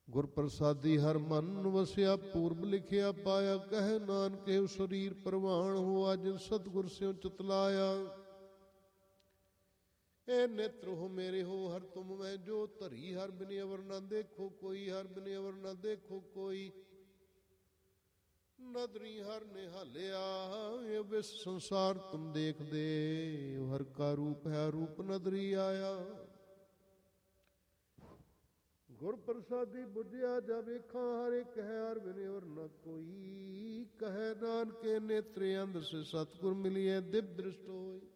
ਗੁਰ ਪ੍ਰਸਾਦੀ ਹਰ ਮਨ ਵਸਿਆ, ਪੂਰਬ ਲਿਖਿਆ ਪਾਇਆ। ਕਹਿ ਨਾਨਕ ਇਹੋ ਸਰੀਰ ਪ੍ਰਵਾਨ ਹੋਆ, ਜਿਨ ਸਤਿਗੁਰ ਸਿਉ ਚਤਲਾਇਆ। ਇਹ ਨੇਤਰ ਹੋ ਮੇਰੇ ਹੋ, ਹਰ ਤੁਮ ਮੈਂ ਜੋ ਧਰੀ। ਹਰ ਬਿਨ ਅਵਰ ਨਾ ਦੇਖੋ ਕੋਈ, ਹਰ ਬਿਨ ਅਵਰ ਨਾ ਦੇਖੋ ਕੋਈ। ਨਦਰੀ ਹਰ ਨਿਹਾਲਿਆ, ਇਹ ਵਿਸ ਸੰਸਾਰ ਤੁਮ ਦੇਖਦੇ। ਹਰ ਕਾ ਰੂਪ ਹੈ, ਰੂਪ ਨਦਰੀ ਆਇਆ। ਗੁਰ ਪ੍ਰਸਾਦੀ ਬੁਝਿਆ ਜਾ ਵੇਖਾਂ, ਹਰ ਇੱਕ ਹੈ ਹਰ ਬਿਨ ਔਰ ਨਾ ਕੋਈ। ਕਹੈ ਨਾਨਕੇ ਨੇਤਰੇ ਅੰਧ ਸੇ ਸਤਿਗੁਰ ਮਿਲਿਐ, ਦਿਵ ਦ੍ਰਿਸ਼ਟ ਹੋਏ।